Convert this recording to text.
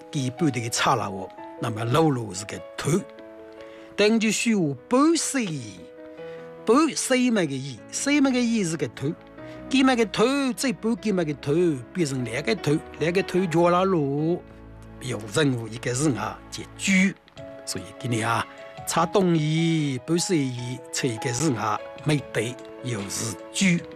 给半的差了哦，那么露露是个头，等就虚无半岁，半岁么个意，岁么个意是个头，给么个头再半给么个头变成两个头，两个头叫了路，有任务一个人啊解决，所以给你啊差东西半岁一，出一个人啊没对又是居。